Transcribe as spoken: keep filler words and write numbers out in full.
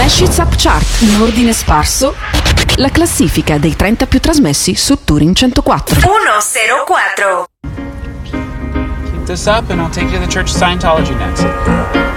Smash It Up Chart, in ordine sparso, la classifica dei trenta più trasmessi su Turing centoquattro. centoquattro. Keep this up and I'll take you to the Church of Scientology next.